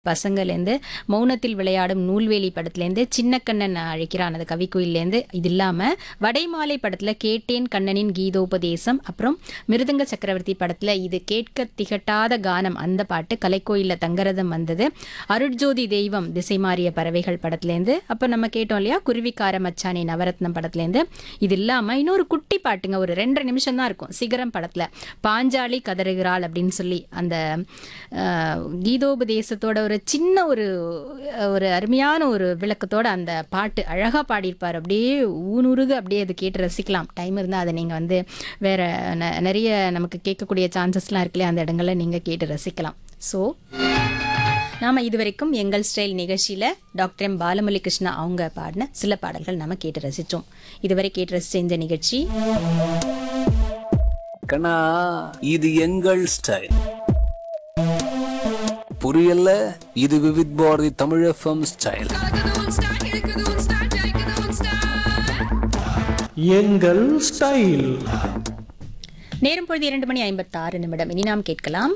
பசங்கள்லேருந்து மௌனத்தில் விளையாடும் நூல்வேலி படத்துலேருந்து சின்ன கண்ணன் அழைக்கிறான் அது கவிக்குயிலேருந்து இது இல்லாமல் வடைமாலை படத்தில் கேட்டேன் கண்ணனின் கீதோபதேசம், அப்புறம் மிருதங்க சக்கரவர்த்தி படத்தில் இது கேட்க திகட்டாத கானம் அந்த பாட்டு, கலைக்கோயிலில் தங்கரதம் வந்தது, அருட்ஜோதி தெய்வம் திசை மாறிய பறவைகள் படத்துலேருந்து, அப்போ நம்ம கேட்டோம் இல்லையா குருவிக்கார மச்சானே நவரத்னம் படத்துலேருந்து. இது இல்லாமல் இன்னொரு குட்டி பாட்டுங்க, ஒரு 2 நிமிஷம் தான் இருக்கும், சிகரம் படத்தில் பாஞ்சாலி கதறுகிறாள் அப்படின்னு சொல்லி அந்த கீதோபதேசத்தோட ஒரு சின்ன ஒரு அருமையான ஒரு விளக்கத்தோட அந்த பாட்டு அழகாக பாடியிருப்பார். அப்படியே ஊனுருகு அப்படியே அது கேட்டு ரசிக்கலாம். டைம் இருந்தால் அதை நீங்கள் வந்து வேற நிறைய நமக்கு கேட்கக்கூடிய சான்சஸ்லாம் இருக்குல்லையே, அந்த இடங்களில் நீங்கள் கேட்டு ரசிக்கலாம். ஸோ நாம் இதுவரைக்கும் எங்கள் ஸ்டைல் நிகழ்ச்சியில் டாக்டர் எம் பாலமுரளி கிருஷ்ணா அவங்க பாடின சில பாடல்கள் நம்ம கேட்டு ரசித்தோம். இதுவரை கேட்டு ரசித்த இந்த நிகழ்ச்சி கண்ணா இது எங்கள் ஸ்டைல். புரியல? இது விவித் பாரதி தமிழ் எஃப்எம் ஸ்டைல். எங்கள் ஸ்டைல். நேரம் பொழுது 2:56. இனி நாம் கேட்கலாம்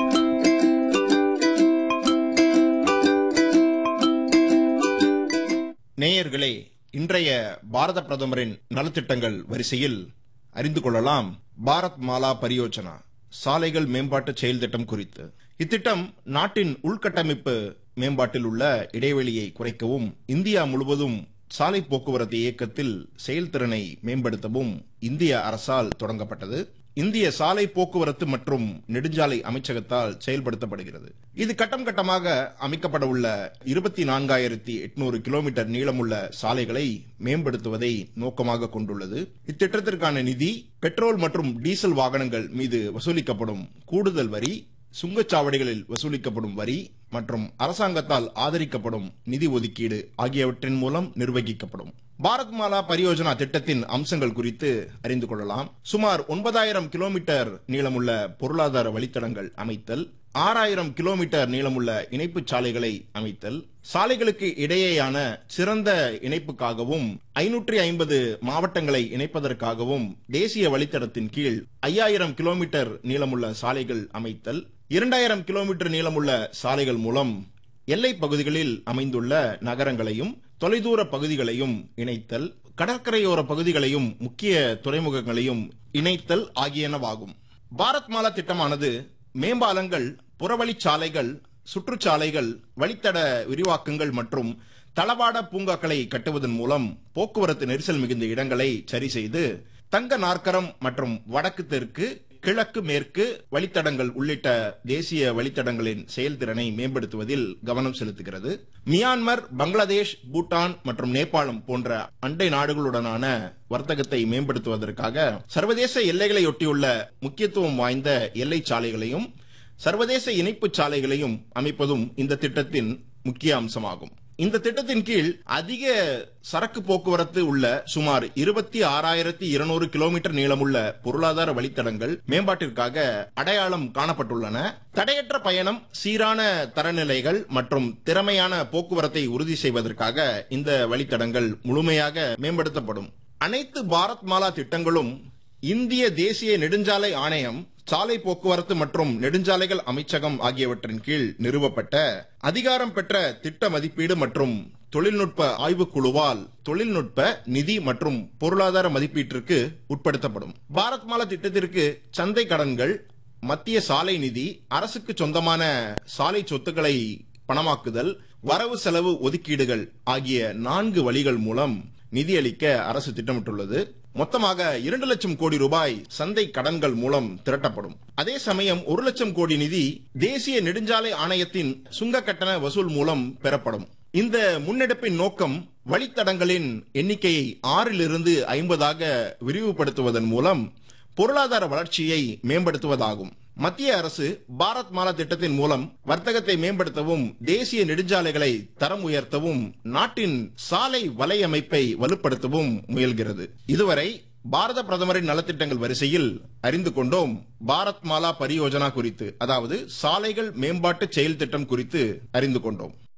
நேயர்களே, இன்றைய பாரத பிரதமரின் நலத்திட்டங்கள் வரிசையில் அறிந்து கொள்ளலாம் பாரத் மாலா பரியோஜனா சாலைகள் மேம்பாட்டு செயல் திட்டம் குறித்து. இத்திட்டம் நாட்டின் உள்கட்டமைப்பு மேம்பாட்டில் உள்ள இடைவெளியை குறைக்கவும், இந்தியா முழுவதும் சாலை போக்குவரத்து இயக்கத்தில் செயல்திறனை மேம்படுத்தவும் இந்திய அரசால் தொடங்கப்பட்டது. இந்திய சாலை போக்குவரத்து மற்றும் நெடுஞ்சாலை அமைச்சகத்தால் செயல்படுத்தப்படுகிறது. இது கட்டம் கட்டமாக அமைக்கப்பட உள்ள 24,800 கிலோமீட்டர் நீளமுள்ள சாலைகளை மேம்படுத்துவதை நோக்கமாக கொண்டுள்ளது. இத்திட்டத்திற்கான நிதி பெட்ரோல் மற்றும் டீசல் வாகனங்கள் மீது வசூலிக்கப்படும் கூடுதல் வரி, சுங்கச்சாவடிகளில் வசூலிக்கப்படும் வரி மற்றும் அரசாங்கத்தால் ஆதரிக்கப்படும் நிதி ஒதுக்கீடு ஆகியவற்றின் மூலம் நிர்வகிக்கப்படும். பாரத் மாலா பரியோஜனா திட்டத்தின் அம்சங்கள் குறித்து அறிந்து கொள்ளலாம். சுமார் 9,000 கிலோமீட்டர் நீளமுள்ள பொருளாதார வழித்தடங்கள் அமைத்தல், 6,000 கிலோமீட்டர் நீளமுள்ள இணைப்பு சாலைகளை அமைத்தல், சாலைகளுக்கு இடையேயான சிறந்த இணைப்புக்காகவும் 550 மாவட்டங்களை இணைப்பதற்காகவும் தேசிய வழித்தடத்தின் கீழ் 5,000 கிலோமீட்டர் நீளமுள்ள சாலைகள் அமைத்தல், 2,000 கிலோமீட்டர் நீளமுள்ள சாலைகள் மூலம் எல்லை பகுதிகளில் அமைந்துள்ள நகரங்களையும் தொலைதூர பகுதிகளையும் இணைத்தல், கடற்கரையோர பகுதிகளையும் முக்கிய துறைமுகங்களையும் இணைத்தல் ஆகியனவாகும். பாரத் மாலா திட்டமானது மேம்பாலங்கள், புறவழிச்சாலைகள், சுற்றுச்சாலைகள், வழித்தட விரிவாக்கங்கள் மற்றும் தளவாட பூங்காக்களை கட்டுவதன் மூலம் போக்குவரத்து நெரிசல் மிகுந்த இடங்களை சரி செய்து தங்க நாற்கரம் மற்றும் வடக்கு தெற்கு, கிழக்கு மேற்கு வழித்தடங்கள் உள்ளிட்ட தேசிய வழித்தடங்களின் செயல்திறனை மேம்படுத்துவதில் கவனம் செலுத்துகிறது. மியான்மர், பங்களாதேஷ், பூட்டான் மற்றும் நேபாளம் போன்ற அண்டை நாடுகளுடனான வர்த்தகத்தை மேம்படுத்துவதற்காக சர்வதேச எல்லைகளையொட்டியுள்ள முக்கியத்துவம் வாய்ந்த எல்லை சாலைகளையும் சர்வதேச இணைப்பு சாலைகளையும் அமைப்பதும் இந்த திட்டத்தின் முக்கிய அம்சமாகும். இந்த திட்டத்தின் கீழ் அதிக சரக்கு போக்குவரத்து உள்ள சுமார் 26,200 கிலோமீட்டர் நீளமுள்ள பொருளாதார வழித்தடங்கள் மேம்பாட்டிற்காக அடையாளம் காணப்பட்டுள்ளன. தடையற்ற பயணம், சீரான தரநிலைகள் மற்றும் திறமையான போக்குவரத்தை உறுதி செய்வதற்காக இந்த வழித்தடங்கள் முழுமையாக மேம்படுத்தப்படும். அனைத்து பாரத் மாலா திட்டங்களும் இந்திய தேசிய நெடுஞ்சாலை ஆணையம், சாலை போக்குவரத்து மற்றும் நெடுஞ்சாலைகள் அமைச்சகம் ஆகியவற்றின் கீழ் நிறுவப்பட்ட அதிகாரம் பெற்ற திட்ட மதிப்பீடு மற்றும் தொழில்நுட்ப ஆய்வுக்குழுவால் தொழில்நுட்ப, நிதி மற்றும் பொருளாதார மதிப்பீட்டிற்கு உட்படுத்தப்படும். பாரத் மாலா திட்டத்திற்கு சந்தை கடன்கள், மத்திய சாலை நிதி, அரசுக்கு சொந்தமான சாலை சொத்துக்களை பணமாக்குதல், வரவு செலவு ஒதுக்கீடுகள் ஆகிய 4 வழிகள் மூலம் நிதியளிக்க அரசு திட்டமிட்டுள்ளது. மொத்தமாக 2 லட்சம் கோடி ரூபாய் சந்தை கடன்கள் மூலம் திரட்டப்படும். அதே சமயம் 1 லட்சம் கோடி நிதி தேசிய நெடுஞ்சாலை ஆணையத்தின் சுங்க கட்டண வசூல் மூலம் பெறப்படும். இந்த முன்னெடுப்பின் நோக்கம் வழித்தடங்களின் எண்ணிக்கையை 6லிருந்து 50ஆக விரிவுபடுத்துவதன் மூலம் பொருளாதார வளர்ச்சியை மேம்படுத்துவதாகும். மத்திய அரசு பாரத் மாலா திட்டத்தின் மூலம் வர்த்தகத்தை மேம்படுத்தவும், தேசிய நெடுஞ்சாலைகளை தரம் உயர்த்தவும், நாட்டின் சாலை வலையமைப்பை வலுப்படுத்தவும் முயல்கிறது. இதுவரை பாரத பிரதமரின் நலத்திட்டங்கள் வரிசையில் அறிந்து கொண்டோம் பாரத் மாலா பரியோஜனா குறித்து, அதாவது சாலைகள் மேம்பாட்டு செயல் திட்டம் குறித்து அறிந்து கொண்டோம்.